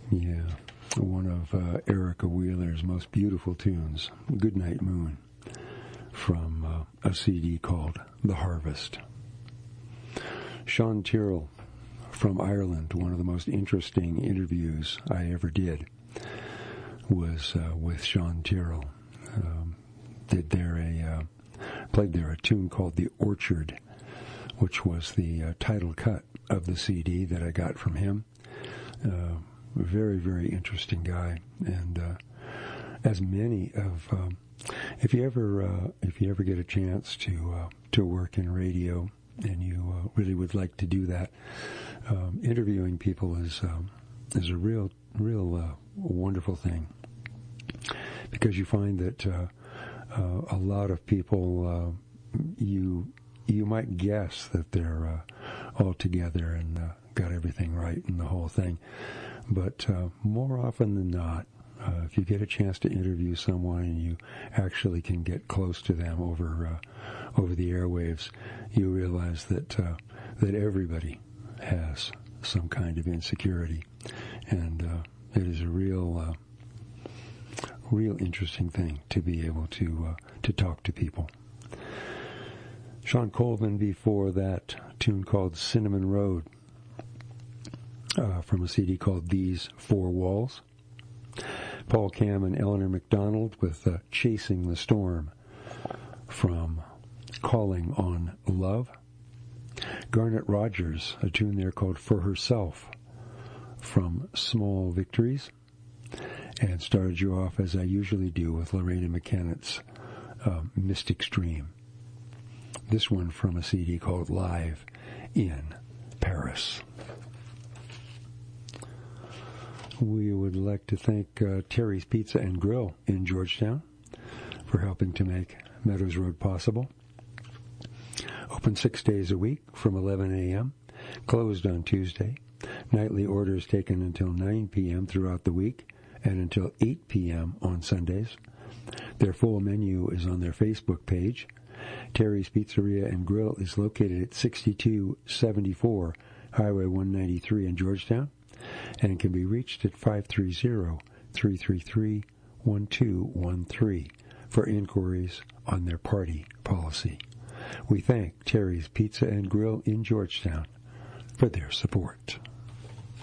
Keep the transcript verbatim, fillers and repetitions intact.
Yeah, one of uh, Erica Wheeler's most beautiful tunes, Goodnight Moon, from uh, a C D called The Harvest. Sean Tyrrell from Ireland, one of the most interesting interviews I ever did was uh, with Sean Tyrrell. Um, did there a uh, played there a tune called The Orchard, which was the uh, title cut of the C D that I got from him. Uh, very, very interesting guy, and uh, as many of, um, if you ever, uh, if you ever get a chance to uh, to work in radio, and you uh, really would like to do that, um, interviewing people is um, is a real, real uh, wonderful thing, because you find that uh, uh, a lot of people uh, you you might guess that they're uh, all together and uh, got everything right and the whole thing. But uh, more often than not, uh, if you get a chance to interview someone and you actually can get close to them over uh, over the airwaves, you realize that uh, that everybody has some kind of insecurity, and uh, it is a real, uh, real interesting thing to be able to uh, to talk to people. Sean Colvin before that, tune called Cinnamon Road, uh, from a C D called These Four Walls. Paul Cam and Eleanor McDonald with uh, Chasing the Storm from Calling on Love. Garnet Rogers, a tune there called For Herself from Small Victories. And started you off, as I usually do, with Lorena McKennett's uh, Mystic Stream. This one from a C D called Live in Paris. We would like to thank uh, Terry's Pizza and Grill in Georgetown for helping to make Meadows Road possible. Open six days a week from eleven a.m., closed on Tuesday. Nightly orders taken until nine p.m. throughout the week and until eight p.m. on Sundays. Their full menu is on their Facebook page. Terry's Pizzeria and Grill is located at sixty-two seventy-four Highway one ninety-three in Georgetown, and can be reached at five three zero, three three three, one two one three for inquiries on their party policy. We thank Terry's Pizza and Grill in Georgetown for their support.